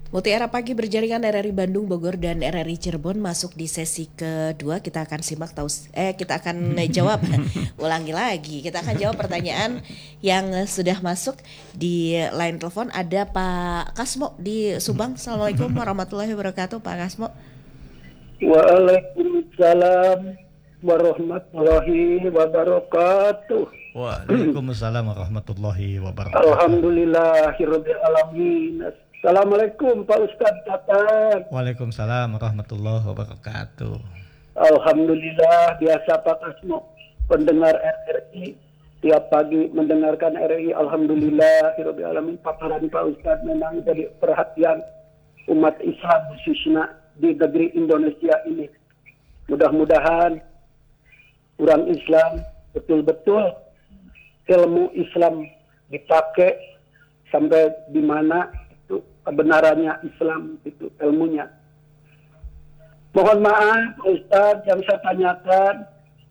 Mutiara Pagi berjaringan RRI Bandung, Bogor, dan RRI Cirebon masuk di sesi kedua. Kita akan simak kita akan jawab ulangi lagi. Kita akan jawab pertanyaan yang sudah masuk di line telepon. Ada Pak Kasmo di Subang. Assalamualaikum warahmatullahi wabarakatuh, Pak Kasmo. Waalaikumsalam warahmatullahi wabarakatuh. Waalaikumsalam warahmatullahi wabarakatuh. Alhamdulillahirabbil alamin. Assalamualaikum Pak Ustadz Tatang. Waalaikumsalam warahmatullahi wabarakatuh. Alhamdulillah, biasa Pak Kasmo pendengar RRI tiap pagi mendengarkan RRI. Alhamdulillahirabbil alamin. Paparan Pak Ustadz memang jadi perhatian umat Islam khususnya di negeri Indonesia ini. Mudah-mudahan orang Islam betul-betul ilmu Islam dipakai sampai di mana itu kebenarannya Islam itu ilmunya. Mohon maaf Ustaz, yang saya tanyakan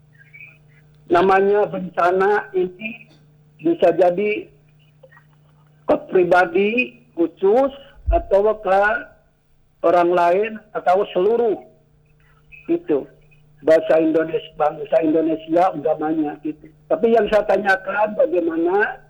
namanya bencana ini bisa jadi ke pribadi khusus atau ke orang lain atau seluruh itu bangsa Indonesia umpamanya gitu. Tapi yang saya tanyakan bagaimana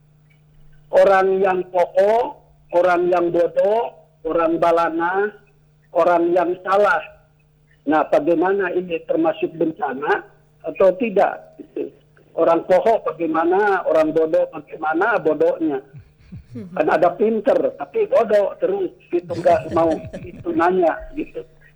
orang yang kokoh, orang yang bodoh, orang balana, orang yang salah. Nah, bagaimana ini termasuk bencana atau tidak? Gitu. Orang kokoh bagaimana, orang bodoh bagaimana bodohnya. Kan ada pinter tapi bodoh terus gitu, nggak mau itu nanya gitu.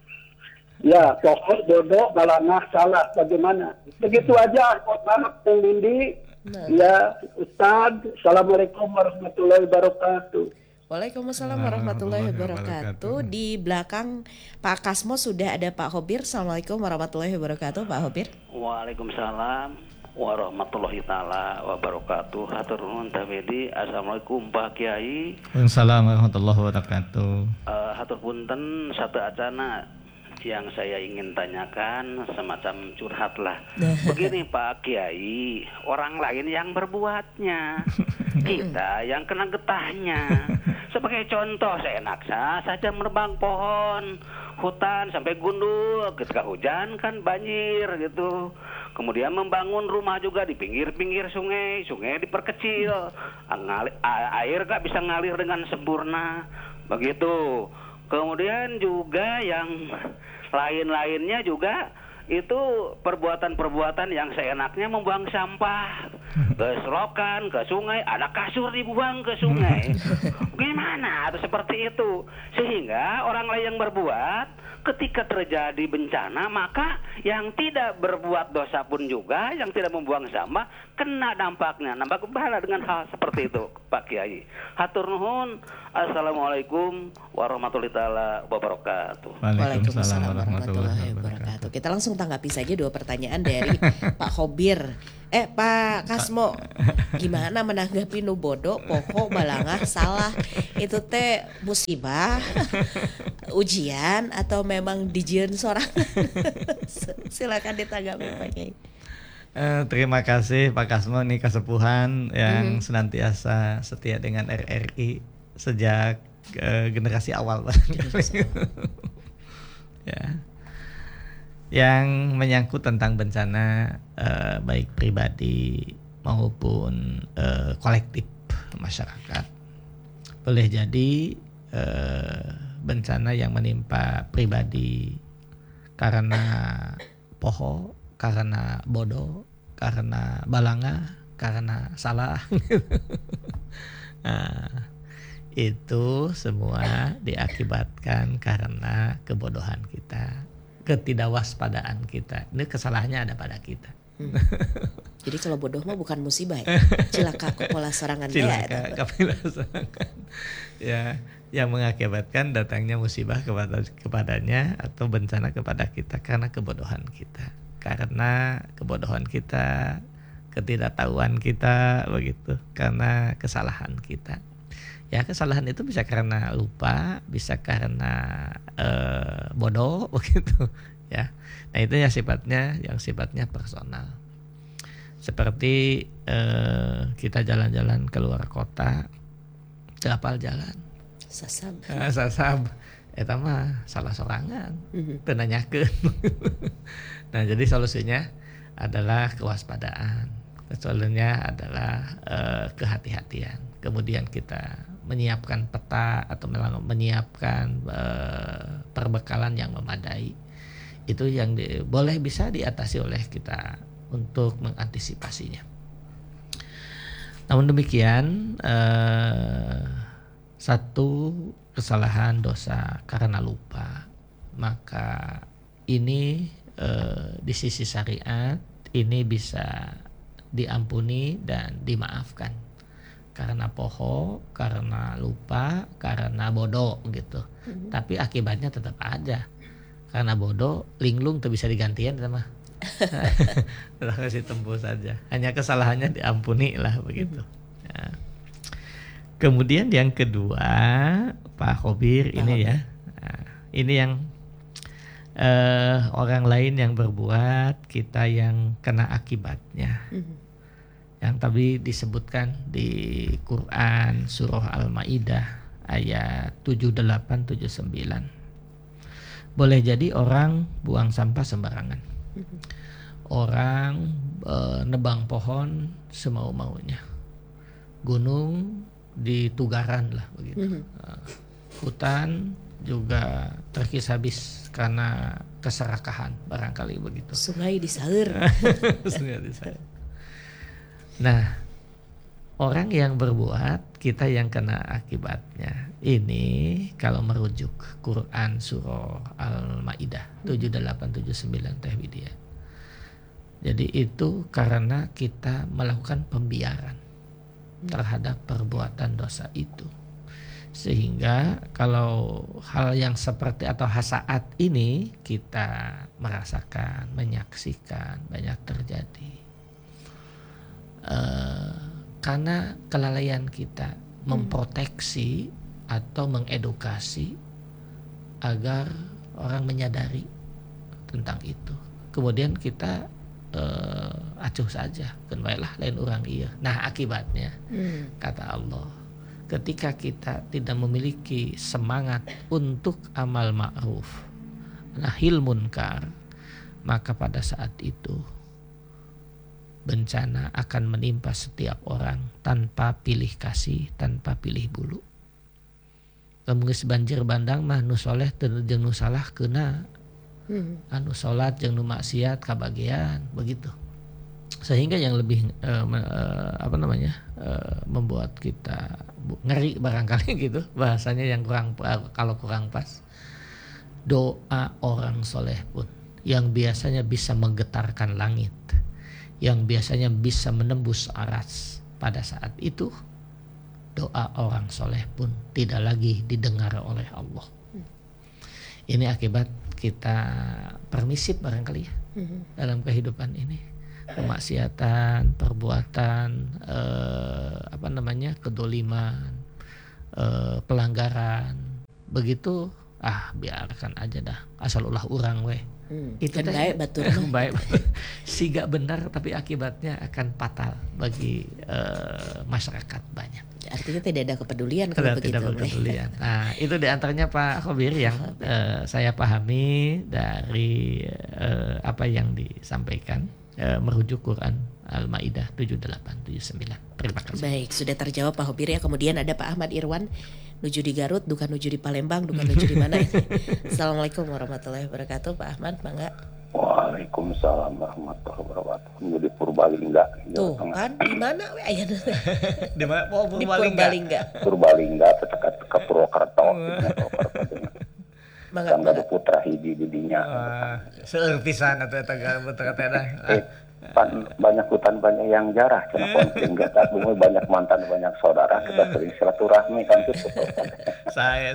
Ya, kokoh, bodoh, balana, salah bagaimana? Begitu aja. Selamat Bung Dindi. Ya, Ustaz. Assalamualaikum warahmatullahi wabarakatuh. Waalaikumsalam warahmatullahi wabarakatuh. Di belakang Pak Kasmo sudah ada Pak Hobir. Assalamualaikum warahmatullahi wabarakatuh, Pak Hobir. Waalaikumsalam warahmatullahi taala wabarakatuh. Hatur nuhun tamedi. Assalamualaikum Pak Kiai. Waalaikumsalam warahmatullahi wabarakatuh. Hatur punten satu acana yang saya ingin tanyakan semacam curhat lah. Begini Pak Kiai, orang lain yang berbuatnya, kita yang kena getahnya. Sebagai contoh, seenak saja menerbang pohon, hutan sampai gundul, ketika hujan kan banjir gitu. Kemudian membangun rumah juga di pinggir-pinggir sungai, sungai diperkecil, air gak bisa ngalir dengan sempurna, begitu. Kemudian juga yang lain-lainnya juga itu perbuatan-perbuatan yang seenaknya membuang sampah ke selokan, ke sungai, ada kasur dibuang ke sungai. Gimana atau seperti itu? Sehingga orang lain yang berbuat ketika terjadi bencana, maka yang tidak berbuat dosa pun juga, yang tidak membuang sampah, kena dampaknya. Nampak bahaya dengan hal seperti itu, Pak Kiai. Hatur nuhun. Assalamualaikum warahmatullahi wabarakatuh. Waalaikumsalam warahmatullahi wabarakatuh. Kita langsung tanggapi saja dua pertanyaan dari Pak Hobir. Pak Kasmo, gimana menanggapi nu bodoh, pokok, balangah, salah? Itu teh musibah, ujian, atau memang dijieun sorangan? Silakan ditanggapi Pak Kiai. Terima kasih Pak Kasmo, nih kesepuhan yang senantiasa setia dengan RRI sejak generasi awal. Ya. Yang menyangkut tentang bencana baik pribadi maupun kolektif masyarakat, boleh jadi bencana yang menimpa pribadi karena poho, karena bodoh, karena balanga, karena salah. Nah, itu semua diakibatkan karena kebodohan kita, ketidakWaspadaan kita. Ini kesalahannya ada pada kita. Jadi kalau bodoh mah bukan musibah ya. Cilaka kepala serangan ya. Cilaka kepala serangan. Ya, yang mengakibatkan datangnya musibah kepadanya atau bencana kepada kita karena kebodohan kita. Karena kebodohan kita, ketidaktahuan kita begitu, karena kesalahan kita. Ya, kesalahan itu bisa karena lupa, bisa karena bodoh begitu ya. Nah, itu yang sifatnya personal. Seperti kita jalan-jalan keluar kota, terapal jalan. Sasab eta mah salah sorangan teu nanyakeun. Nah, jadi solusinya adalah kewaspadaan. Solusinya adalah kehati-hatian. Kemudian kita menyiapkan peta atau menyiapkan perbekalan yang memadai. Itu yang boleh bisa diatasi oleh kita untuk mengantisipasinya. Namun demikian, satu kesalahan dosa karena lupa, maka ini di sisi syariat ini bisa diampuni dan dimaafkan karena poho, karena lupa, karena bodoh gitu. Tapi akibatnya tetap aja. Karena bodoh, linglung tuh bisa digantian sama. Telah kasih tembus saja. Hanya kesalahannya diampuni lah begitu. Ya. Kemudian yang kedua, Pak Khobir ini ya. Nah, ini yang orang lain yang berbuat, kita yang kena akibatnya. Yang tadi disebutkan di Quran surah Al-Maidah ayat 78 79. Boleh jadi orang buang sampah sembarangan. Orang nebang pohon semau-maunya. Gunung ditugaran lah begitu. Hutan juga terkis habis karena keserakahan barangkali begitu. Sungai disaeur. Sungai disaeur. Nah, orang yang berbuat, kita yang kena akibatnya. Ini kalau merujuk Quran surah Al-Maidah 7879 Teh Widya. Jadi itu karena kita melakukan pembiaran terhadap perbuatan dosa itu. Sehingga kalau hal yang seperti atau hasaat ini kita merasakan, menyaksikan banyak terjadi. Karena kelalaian kita memproteksi atau mengedukasi agar orang menyadari tentang itu. Kemudian kita acuh saja, kan baiklah lain orang iya. Nah akibatnya kata Allah, ketika kita tidak memiliki semangat untuk amal ma'ruf nahil munkar, maka pada saat itu bencana akan menimpa setiap orang tanpa pilih kasih, tanpa pilih bulu. Geus banjir bandang mah nu soleh jeung nu salah keuna. Anu salat jeung nu maksiat kabagian begitu. Sehingga yang lebih membuat kita ngeri barangkali gitu bahasanya yang kalau kurang pas. Doa orang soleh pun yang biasanya bisa menggetarkan langit, yang biasanya bisa menembus aras, pada saat itu doa orang soleh pun tidak lagi didengar oleh Allah. Ini akibat kita permisif barangkali ya dalam kehidupan ini, kemaksiatan, perbuatan kedoliman, pelanggaran, begitu biarkan aja dah, asal ulah urang weh. Itu kan baik batur baik siga benar tapi akibatnya akan fatal bagi masyarakat banyak. Artinya tidak ada kepedulian kalau begitu. Tidak kepedulian. Nah itu diantaranya Pak Khobir yang saya pahami dari apa yang disampaikan merujuk Quran Al-Maidah 7879. Terima kasih. Baik, sudah terjawab Pak Khobir ya. Kemudian ada Pak Ahmad Irwan, nuju di Garut, duka nuju di Palembang, duka nuju di mana? Assalamualaikum warahmatullahi wabarakatuh, Pak Ahmad, mangga. Waalaikumsalam warahmatullahi wabarakatuh. Nuju di Purbalingga. Tuh kan, di mana we aya? Di mana? Di Purbalingga. Purbalingga teka Purwokerto. Mangga putra hiji di dinya. Seueur pisan atuh eta teh. Banyak hutan banyak yang jarah kenapa enggak tahu banyak mantan banyak saudara kita sering silaturahmi kan gitu. Saya.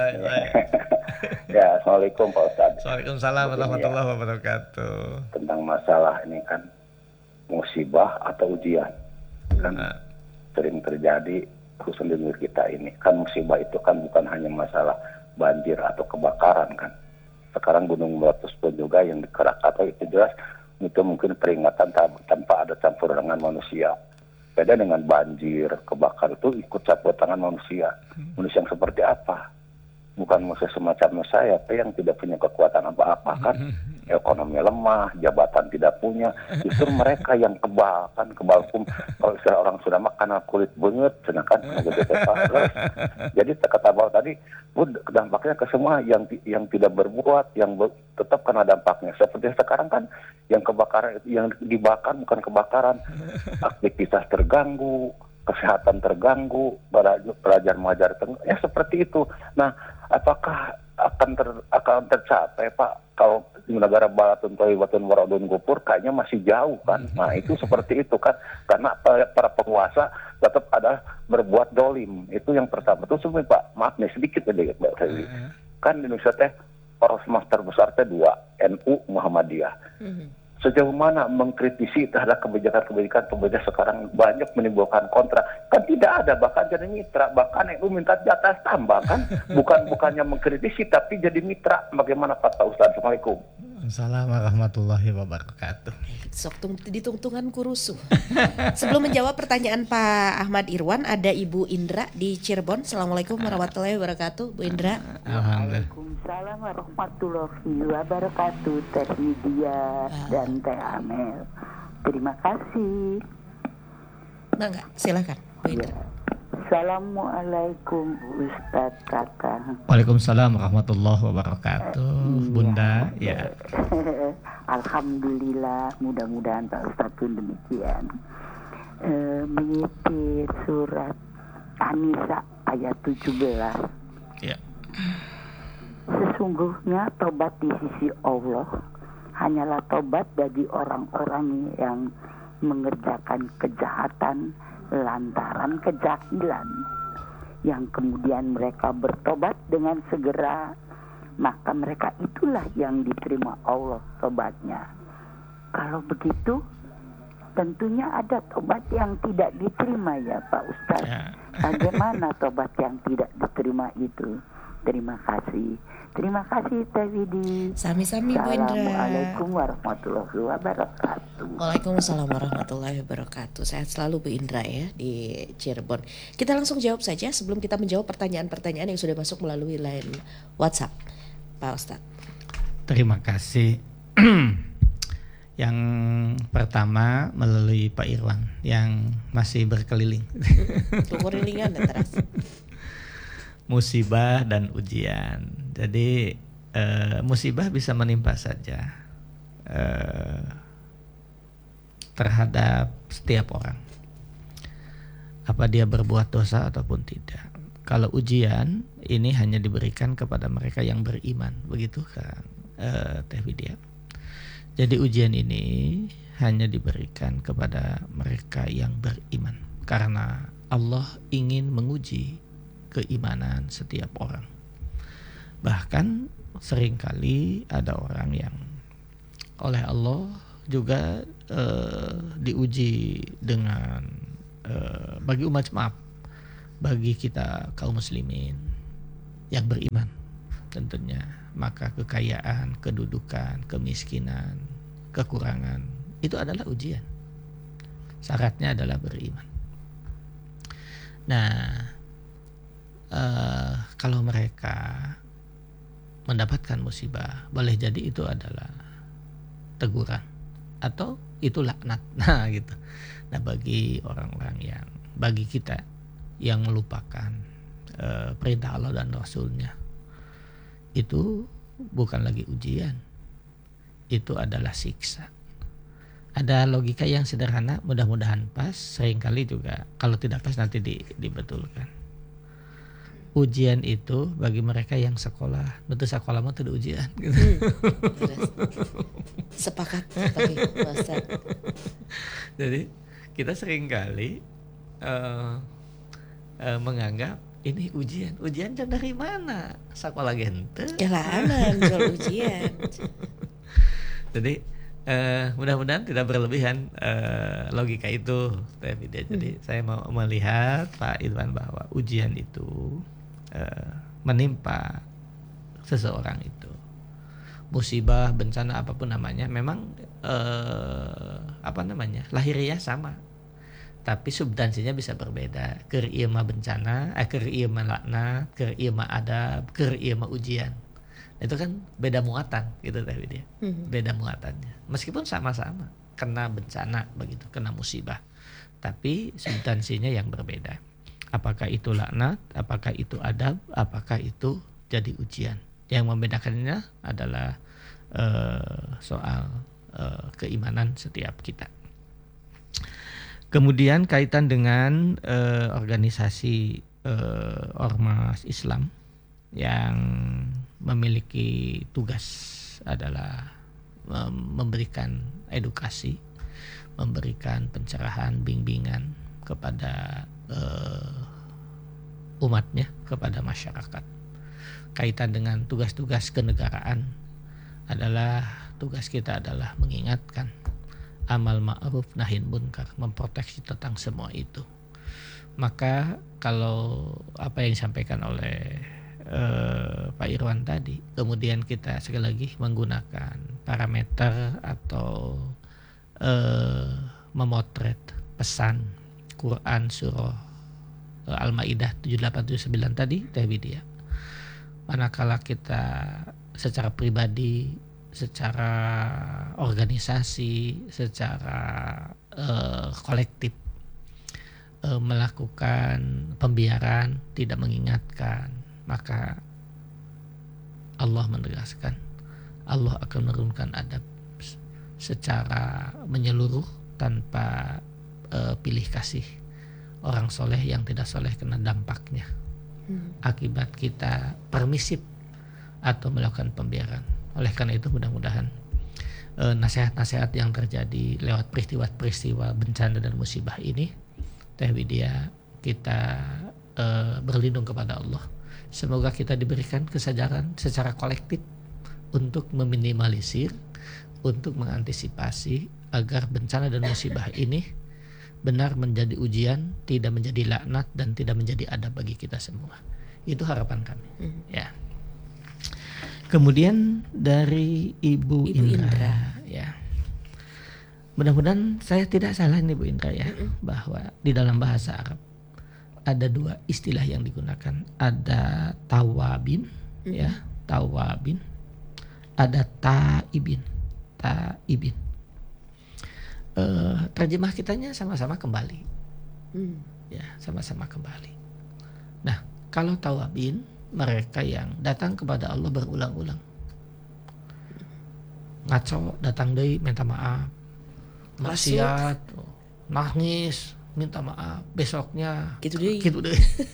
Ya, assalamualaikum Pak Ustadz. Waalaikumsalam warahmatullahi wabarakatuh. Tentang masalah ini kan musibah atau ujian kan sering terjadi khususnya di negeri kita ini kan. Musibah itu kan bukan hanya masalah banjir atau kebakaran kan. Sekarang gunung meletus pun juga yang di Krakatau itu jelas itu mungkin peringatan tanpa ada campur dengan manusia. Beda dengan banjir, kebakar itu ikut campur tangan manusia. Manusia yang seperti apa? Bukan manusia semacam saya yang tidak punya kekuatan apa-apa kan. Ekonomi lemah, jabatan tidak punya. Justru mereka yang kebal kan, kebal pun kalau istilah orang sudah makan kulit bungut, sedangkan jadi kata Bang tadi, dampaknya ke semua yang tidak berbuat, tetap kena dampaknya. Seperti sekarang kan yang kebakaran, yang dibakar bukan kebakaran, aktivitas terganggu, kesehatan terganggu, belajar mengajar ya seperti itu. Nah, apakah akan tercapai Pak kalau di negara Balatun Toibatun Waradun Gopur kayaknya masih jauh kan. Nah itu seperti itu kan, karena para penguasa tetap ada berbuat dolim. Itu yang pertama. Itu sebenarnya Pak, maaf nih sedikit aja Mbak Dewi. Kan di Indonesia teh poros terbesar teh 2, NU Muhammadiyah. Sejauh mana mengkritisi terhadap kebijakan-kebijakan pemerintah sekarang banyak menimbulkan kontra, kan tidak ada, bahkan jadi mitra, bahkan itu minta jatah tambah kan, bukannya mengkritisi tapi jadi mitra. Bagaimana Pak Ustaz? Assalamualaikum. Assalamualaikum warahmatullahi wabarakatuh. Sok ditungtungan kurusuh. Sebelum menjawab pertanyaan Pak Ahmad Irwan, ada Ibu Indra di Cirebon. Assalamualaikum warahmatullahi wabarakatuh, Bu Indra. Waalaikumsalam warahmatullahi wabarakatuh, Teh Widya dan Teh Amel. Terima kasih. Enggak, silakan Bu Indra. Assalamualaikum Ustadz Kakak. Waalaikumsalam warahmatullahi wabarakatuh, Bunda. Ya. Alhamdulillah, mudah-mudahan Pak Ustadz pun demikian. Mengikuti surat An-Nisa ayat 17. Ya. Sesungguhnya tobat di sisi Allah hanyalah tobat bagi orang-orang yang mengerjakan kejahatan lantaran kejahilan, yang kemudian mereka bertobat dengan segera, maka mereka itulah yang diterima Allah tobatnya. Kalau begitu tentunya ada tobat yang tidak diterima ya Pak Ustaz. Bagaimana tobat yang tidak diterima itu? Terima kasih. Terima kasih Teh Widi. Sami-sami Bu Indra. Assalamualaikum warahmatullahi wabarakatuh. Waalaikumsalam warahmatullahi wabarakatuh. Sehat selalu Bu Indra ya di Cirebon. Kita langsung jawab saja sebelum kita menjawab pertanyaan-pertanyaan yang sudah masuk melalui line WhatsApp, Pak Ustadz. Terima kasih. Yang pertama melalui Pak Irwan yang masih berkeliling. Kelilingan terus. Musibah dan ujian. Jadi musibah bisa menimpa saja terhadap setiap orang, apa dia berbuat dosa ataupun tidak. Kalau ujian ini hanya diberikan kepada mereka yang beriman, begitu kan Teh Widya. Jadi ujian ini hanya diberikan kepada mereka yang beriman, karena Allah ingin menguji keimanan setiap orang. Bahkan seringkali ada orang yang oleh Allah juga diuji dengan bagi umat, maaf, bagi kita kaum muslimin yang beriman tentunya, maka kekayaan, kedudukan, kemiskinan, kekurangan itu adalah ujian. Syaratnya adalah beriman. Nah, kalau mereka mendapatkan musibah, boleh jadi itu adalah teguran atau itu laknat. Nah gitu. Nah bagi orang-orang yang, bagi kita yang melupakan perintah Allah dan Rasulnya, itu bukan lagi ujian, itu adalah siksa. Ada logika yang sederhana, mudah-mudahan pas, seringkali juga kalau tidak pas nanti dibetulkan. Ujian itu bagi mereka yang sekolah, betul sekolah mau tidak ujian gitu. Sepakat tapi Ustaz. Jadi kita seringkali menganggap ini ujian dari mana? Sekolah gente. Jalanan soal ujian. Jadi mudah-mudahan tidak berlebihan logika itu, Jadi saya mau melihat Pak Irwan bahwa ujian itu menimpa seseorang itu, musibah, bencana, apapun namanya, memang lahiriah sama. tapi substansinya bisa berbeda. Keur ieu mah bencana, keur ieu mah laknat, keur ieu mah adab, keur ieu mah ujian. Itu kan beda muatan gitu teh dia. Beda muatannya. Meskipun sama-sama kena bencana begitu, kena musibah. Tapi substansinya yang berbeda. Apakah itu laknat, apakah itu adab, apakah itu jadi ujian. Yang membedakannya adalah soal keimanan setiap kita. Kemudian kaitan dengan organisasi ormas Islam yang memiliki tugas adalah memberikan edukasi, memberikan pencerahan, bimbingan kepada umatnya, kepada masyarakat. Kaitan dengan tugas-tugas kenegaraan adalah tugas kita adalah mengingatkan amal ma'ruf nahi munkar, memproteksi tentang semua itu. Maka kalau apa yang disampaikan oleh Pak Irwan tadi, kemudian kita sekali lagi menggunakan parameter atau memotret pesan Quran surah Al-Maidah 7879 tadi Teh Widya. Manakala kita secara pribadi, secara organisasi, secara kolektif melakukan pembiaran, tidak mengingatkan, maka Allah menegaskan, Allah akan menurunkan adab secara menyeluruh tanpa pilih kasih. Orang soleh yang tidak soleh kena dampaknya akibat kita permisif atau melakukan pembiaran. Oleh karena itu mudah-mudahan nasihat-nasihat yang terjadi lewat peristiwa-peristiwa bencana dan musibah ini, Teh Widya, kita berlindung kepada Allah. Semoga kita diberikan kesadaran secara kolektif untuk meminimalisir, untuk mengantisipasi agar bencana dan musibah ini benar menjadi ujian, tidak menjadi laknat dan tidak menjadi adab bagi kita semua. Itu harapan kami. Ya. Kemudian dari Ibu Indra, ya. Mudah-mudahan saya tidak salah nih Bu Indra ya, bahwa di dalam bahasa Arab ada dua istilah yang digunakan. Ada tawabin, ya, tawabin. Ada taibin, taibin. Terjemah kitanya sama-sama kembali, ya, sama-sama kembali. Nah, kalau tawabin, mereka yang datang kepada Allah berulang-ulang, ngaco datang deui minta maaf, maksiat nangis minta maaf, besoknya gitu deh.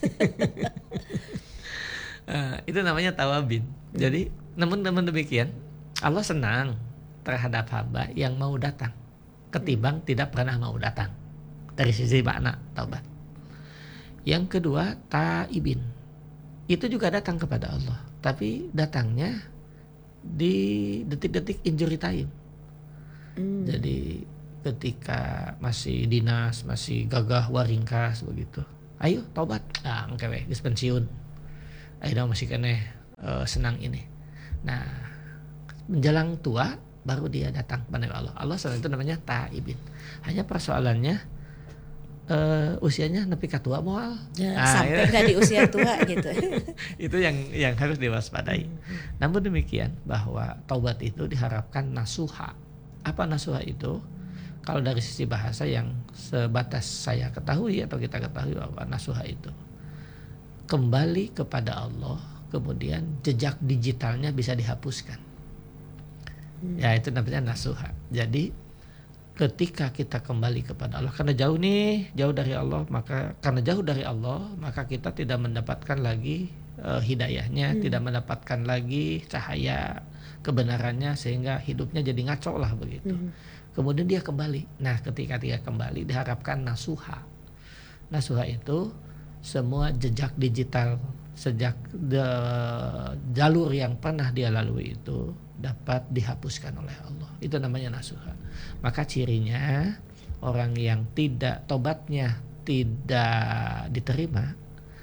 Itu namanya tawabin. Jadi namun demikian Allah senang terhadap hamba yang mau datang ketimbang tidak pernah mau datang, dari sisi makna taubat. Yang kedua taibin, itu juga datang kepada Allah, tapi datangnya di detik-detik injury time. Jadi ketika masih dinas, masih gagah waringkas begitu, ayo taubat, engke we geus pensiun, ayo masih keneh senang ini. Nah, menjelang tua baru dia datang kepada Allah. Allah selain itu namanya taibin. Hanya persoalannya usianya nepi ka tua moal. Sampai nggak di usia tua gitu. Itu yang harus diwaspadai. Namun demikian bahwa taubat itu diharapkan nasuha. Apa nasuha itu? Kalau dari sisi bahasa yang sebatas saya ketahui atau kita ketahui, bahwa nasuha itu kembali kepada Allah, kemudian jejak digitalnya bisa dihapuskan. Ya, itu namanya nasuha. Jadi ketika kita kembali kepada Allah, karena jauh dari Allah, maka karena jauh dari Allah, maka kita tidak mendapatkan lagi hidayahnya, tidak mendapatkan lagi cahaya kebenarannya, sehingga hidupnya jadi ngaco lah begitu. Kemudian dia kembali. Nah, ketika dia kembali diharapkan nasuha. Nasuha itu semua jejak digital sejak jalur yang pernah dia lalui itu dapat dihapuskan oleh Allah. Itu namanya nasuha. Maka cirinya orang yang tidak tobatnya tidak diterima,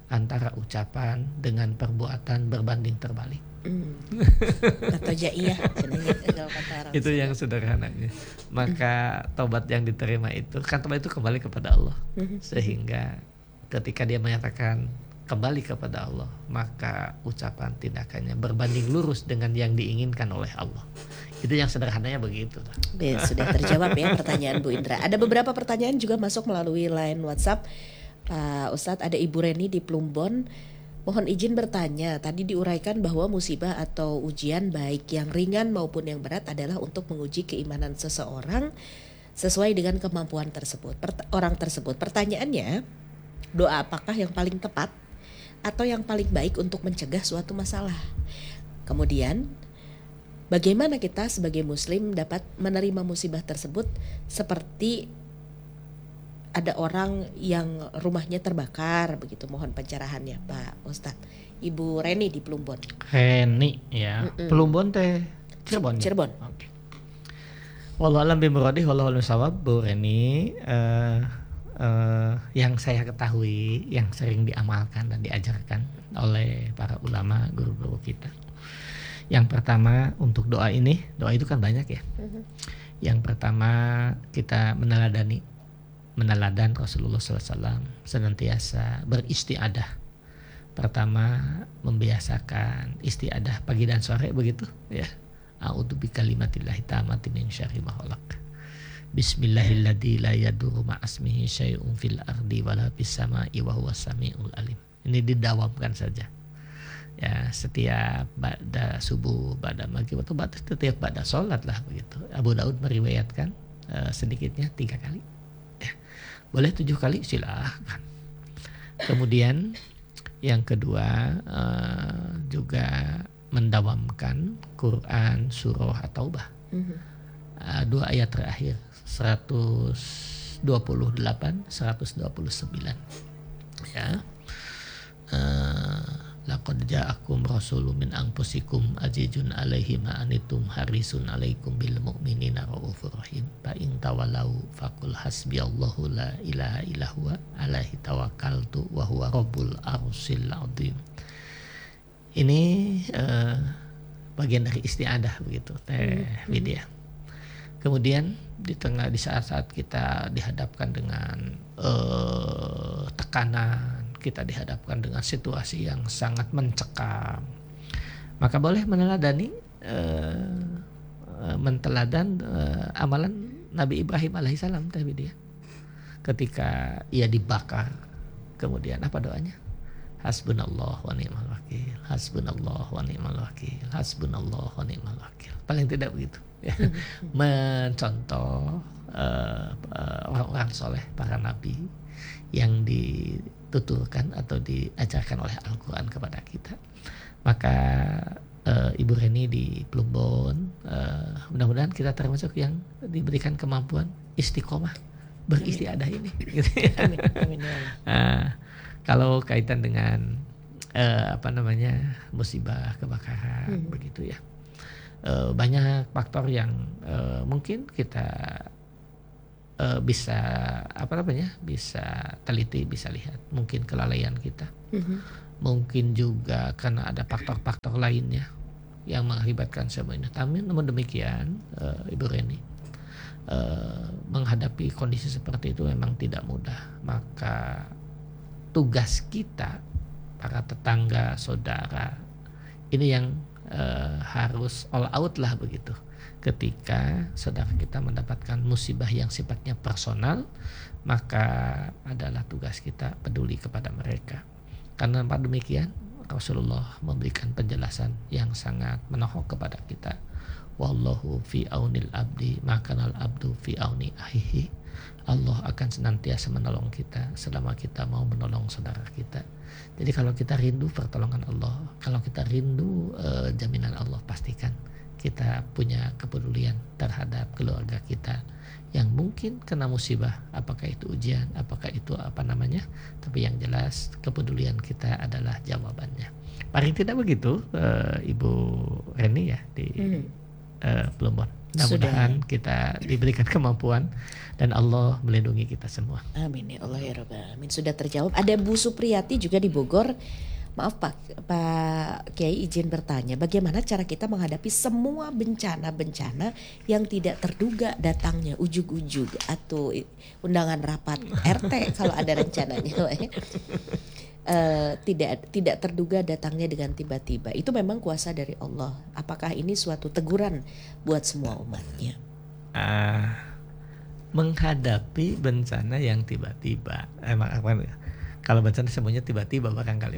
antara ucapan dengan perbuatan berbanding terbalik. Atau jaiyah kalau kata orang Itu Sunda. yang sederhananya. Maka tobat yang diterima itu kan tobat itu kembali kepada Allah. Sehingga ketika dia menyatakan kembali kepada Allah, maka ucapan tindakannya berbanding lurus dengan yang diinginkan oleh Allah. Itu yang sederhananya begitu. Ya, sudah terjawab ya pertanyaan Bu Indra. Ada beberapa pertanyaan juga masuk melalui line WhatsApp. Pak Ustadz, ada Ibu Reni di Plumbon. Mohon izin bertanya, tadi diuraikan bahwa musibah atau ujian baik yang ringan maupun yang berat adalah untuk menguji keimanan seseorang sesuai dengan kemampuan tersebut. Orang tersebut. Pertanyaannya, doa apakah yang paling tepat atau yang paling baik untuk mencegah suatu masalah? Kemudian, bagaimana kita sebagai muslim dapat menerima musibah tersebut, seperti ada orang yang rumahnya terbakar begitu, mohon pencerahannya Pak Ustadz. Ibu Reni di Plumbon. Reni ya. Plumbon teh Cirebon. Cirebon. Oke. Wallahu a'lam bimuradi, wallahu a'lam bishawab. Bu Reni, yang saya ketahui, yang sering diamalkan dan diajarkan oleh para ulama, guru-guru kita. Yang pertama untuk doa ini, doa itu kan banyak ya. Yang pertama kita meneladan Rasulullah SAW senantiasa beristiadah. Pertama membiasakan istiadah pagi dan sore begitu ya. A'udzu bikalimatillahi tammati min syarri ma khalaq. Bismillahilladzi la yadurru ma'asmihi syai'un fil ardi wala fis sama'i wa huwas samiul alim. Ini didawamkan saja. Ya, setiap ba'da subuh, ba'da maghrib atau setiap ba'da salat lah begitu. Abu Daud meriwayatkan sedikitnya 3 kali. Boleh 7 kali silahkan. Kemudian yang kedua juga mendawamkan Quran surah At-Taubah. 2 ayat terakhir 128 129 ya. Laqad ja'akum rasulun min anfusikum azizun 'alaihi ma anittum harisun 'alaikum bil mu'minina raufur rahim. Fa in tawalau faqul hasbiyallahu la ilaha illa huwa 'alaihi tawakkaltu wa huwa rabbul arsyil 'azim. Ini bagian dari istiadah begitu Teh Widya. Kemudian di saat-saat kita dihadapkan dengan tekanan, kita dihadapkan dengan situasi yang sangat mencekam, maka boleh menteladan amalan Nabi Ibrahim alaihissalam tadi dia. Ketika ia dibakar, kemudian apa doanya? Hasbunallah wa ni'mal wakil, hasbunallah wa ni'mal wakil, hasbunallah wa ni'mal wakil. Paling tidak begitu ya. Mencontoh orang-orang soleh, para nabi yang dituturkan atau diajarkan oleh Al-Quran kepada kita. Maka Ibu Reni di Plumbon, mudah-mudahan kita termasuk yang diberikan kemampuan istiqomah beristiadah ini. Gitu ya. Amin. Amin. Kalau kaitan dengan musibah kebakaran begitu ya, banyak faktor yang mungkin kita bisa bisa teliti, bisa lihat. Mungkin kelalaian kita, mungkin juga karena ada faktor-faktor lainnya yang mengakibatkan semua ini. Namun demikian, Ibu Reni, menghadapi kondisi seperti itu memang tidak mudah. Maka tugas kita, para tetangga, saudara, ini yang harus all out lah begitu. Ketika saudara kita mendapatkan musibah yang sifatnya personal, maka adalah tugas kita peduli kepada mereka. Karena tanpa demikian Rasulullah memberikan penjelasan yang sangat menohok kepada kita. Wallahu fi aunil abdi makanal abdu fi auni ahihi. Allah akan senantiasa menolong kita selama kita mau menolong saudara kita. Jadi kalau kita rindu pertolongan Allah, kalau kita rindu jaminan Allah, pastikan kita punya kepedulian terhadap keluarga kita yang mungkin kena musibah, apakah itu ujian, apakah itu tapi yang jelas kepedulian kita adalah jawabannya. Paling tidak begitu Ibu Reni ya di Plumbon. Mudah-mudahan kita diberikan kemampuan dan Allah melindungi kita semua. Amin ya Allah ya Rabbal Alamin. Sudah terjawab. Ada Bu Supriyati juga di Bogor. Maaf Pak Kiai, izin bertanya, bagaimana cara kita menghadapi semua bencana-bencana yang tidak terduga datangnya ujug-ujug atau undangan rapat RT kalau ada rencananya. Tidak terduga datangnya dengan tiba-tiba. Itu memang kuasa dari Allah. Apakah ini suatu teguran buat semua umatnya? Menghadapi bencana yang tiba-tiba, kalau bencana semuanya tiba-tiba barangkali.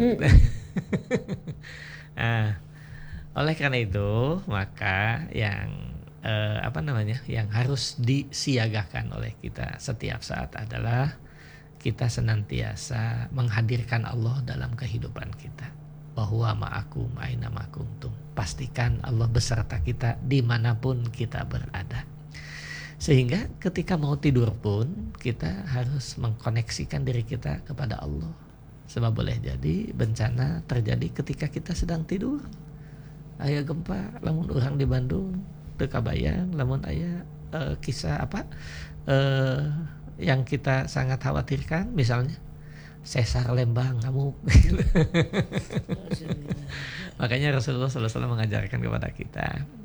Oleh karena itu maka yang yang harus disiagakan oleh kita setiap saat adalah kita senantiasa menghadirkan Allah dalam kehidupan kita. Bahwa ma'akum aina ma kuntum. Pastikan Allah beserta kita dimanapun kita berada. Sehingga ketika mau tidur pun kita harus mengkoneksikan diri kita kepada Allah. Sebab boleh jadi bencana terjadi ketika kita sedang tidur. Aya gempa, lamun orang di Bandung teu kabayang, lamun aya kisah yang kita sangat khawatirkan, misalnya sesar Lembang ngamuk. Makanya Rasulullah SAW mengajarkan kepada kita,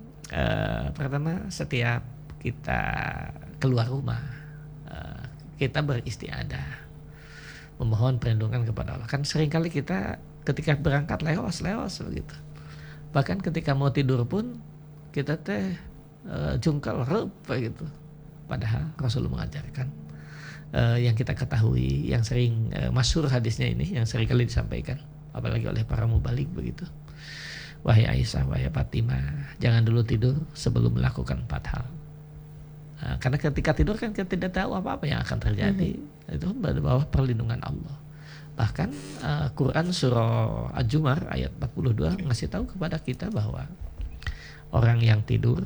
pertama setiap kita keluar rumah, kita beristiadah, memohon perlindungan kepada Allah. Kan seringkali kita ketika berangkat leos begitu. Bahkan ketika mau tidur pun kita jungkal rep gitu. Padahal Rasulullah mengajarkan yang kita ketahui, yang sering masyhur hadisnya ini, yang sering kali disampaikan apalagi oleh para mubalik begitu. Wahai Aisyah, wahai Fatimah, jangan dulu tidur sebelum melakukan 4 hal. Karena ketika tidur kan kita tidak tahu apa-apa yang akan terjadi. Itu di bawah perlindungan Allah. Bahkan Quran surah Al-Jumar ayat 42 ngasih tahu kepada kita bahwa orang yang tidur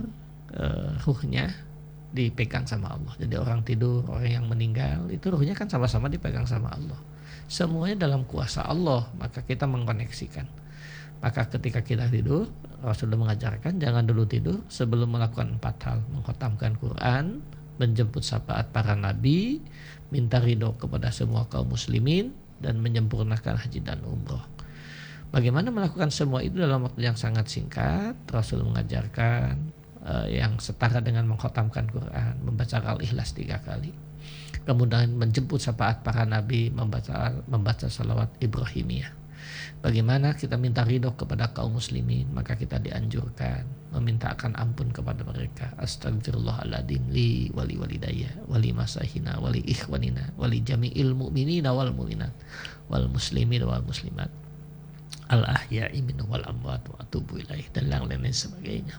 ruhnya dipegang sama Allah. Jadi orang tidur, orang yang meninggal itu ruhnya kan sama-sama dipegang sama Allah. Semuanya dalam kuasa Allah, maka kita mengkoneksikan. Maka ketika kita tidur, Rasulullah mengajarkan jangan dulu tidur sebelum melakukan 4 hal. Mengkhatamkan Quran, menjemput syafaat para nabi, minta ridho kepada semua kaum muslimin, dan menyempurnakan haji dan umroh. Bagaimana melakukan semua itu dalam waktu yang sangat singkat? Rasul mengajarkan yang setara dengan mengkhatamkan Quran, membaca Al-Ikhlas 3 kali, kemudian menjemput syafaat para nabi, membaca salawat Ibrahimiyah. Bagaimana kita minta ridho kepada kaum muslimin? Maka kita dianjurkan memintakan ampun kepada mereka. Astagfirullahaladzim li wali walidayya wali masahina wali ikhwanina wali jami'il mu'minina wal mu'minat wal muslimin wal muslimat al ahya'i minhum wal amwat wa atubu ilaih, dan lain-lain sebagainya.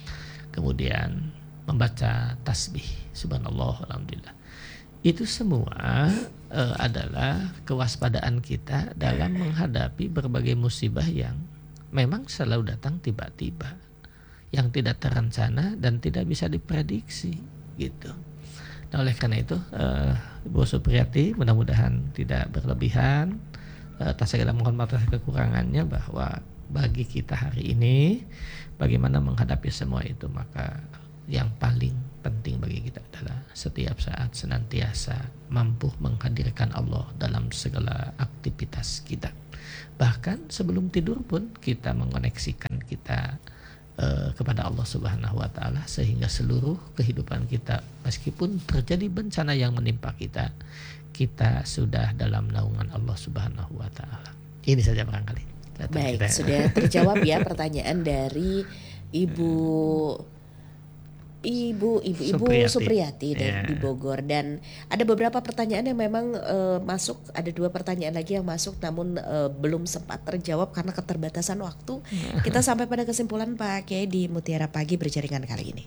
Kemudian membaca tasbih subhanallah alhamdulillah. Itu semua adalah kewaspadaan kita dalam menghadapi berbagai musibah yang memang selalu datang tiba-tiba, yang tidak terencana dan tidak bisa diprediksi gitu. Nah, oleh karena itu Ibu Supriyati mudah-mudahan tidak berlebihan, tak segala menghormati kekurangannya, bahwa bagi kita hari ini bagaimana menghadapi semua itu, maka yang paling penting bagi kita adalah setiap saat senantiasa mampu menghadirkan Allah dalam segala aktivitas kita. Bahkan sebelum tidur pun kita mengoneksikan kita kepada Allah Subhanahu wa taala, sehingga seluruh kehidupan kita meskipun terjadi bencana yang menimpa kita, kita sudah dalam naungan Allah Subhanahu wa taala. Ini saja barangkali. Baik, sudah terjawab ya pertanyaan dari Ibu Supriyati di Bogor, dan ada beberapa pertanyaan yang memang masuk, ada 2 pertanyaan lagi yang masuk namun belum sempat terjawab karena keterbatasan waktu. Kita sampai pada kesimpulan Pak Kiai di Mutiara Pagi berjaringan kali ini.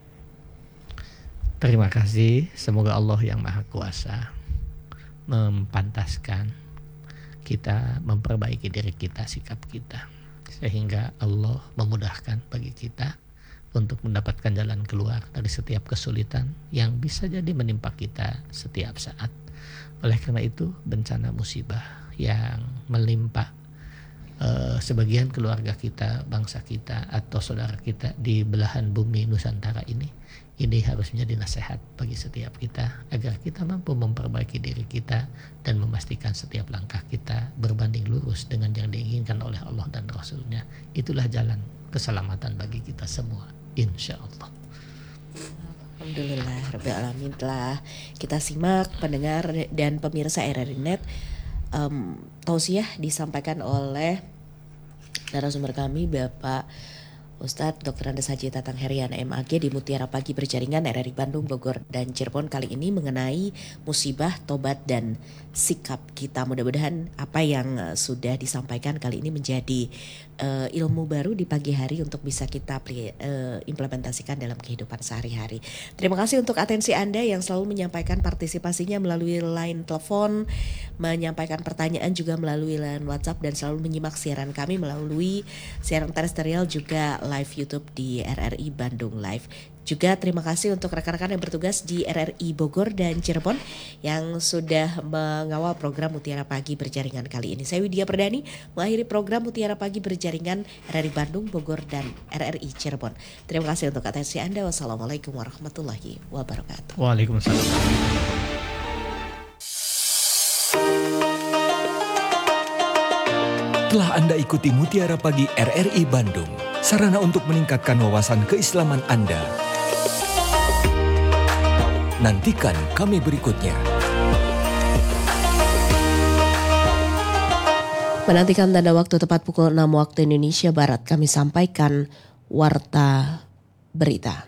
Terima kasih, semoga Allah yang Maha Kuasa mempantaskan kita memperbaiki diri kita, sikap kita, sehingga Allah memudahkan bagi kita untuk mendapatkan jalan keluar dari setiap kesulitan yang bisa jadi menimpa kita setiap saat. Oleh karena itu bencana musibah yang menimpa sebagian keluarga kita, bangsa kita atau saudara kita di belahan bumi Nusantara ini harus menjadi nasihat bagi setiap kita agar kita mampu memperbaiki diri kita dan memastikan setiap langkah kita berbanding lurus dengan yang diinginkan oleh Allah dan Rasul-Nya. Itulah jalan keselamatan bagi kita semua, insya Allah. Alhamdulillah Rabbil Alamin. Telah kita simak pendengar dan pemirsa RRI Net, tausiah disampaikan oleh narasumber kami Bapak Ustadz Dr. Andes Haji Tatang Heriana MAG di Mutiara Pagi Berjaringan RRI Bandung, Bogor, dan Cirebon kali ini mengenai musibah, tobat, dan sikap kita. Mudah-mudahan apa yang sudah disampaikan kali ini menjadi ilmu baru di pagi hari untuk bisa kita implementasikan dalam kehidupan sehari-hari. Terima kasih untuk atensi Anda yang selalu menyampaikan partisipasinya melalui line telepon, menyampaikan pertanyaan juga melalui line WhatsApp, dan selalu menyimak siaran kami melalui siaran terestrial juga live YouTube di RRI Bandung Live. Juga terima kasih untuk rekan-rekan yang bertugas di RRI Bogor dan Cirebon yang sudah mengawal program Mutiara Pagi Berjaringan kali ini. Saya Widya Perdani mengakhiri program Mutiara Pagi Berjaringan RRI Bandung, Bogor, dan RRI Cirebon. Terima kasih untuk atensi Anda. Wassalamualaikum warahmatullahi wabarakatuh. Waalaikumsalam. Telah Anda ikuti Mutiara Pagi RRI Bandung, sarana untuk meningkatkan wawasan keislaman Anda. Nantikan kami berikutnya. Menantikan tanda waktu tepat pukul 6 waktu Indonesia Barat, kami sampaikan Warta Berita.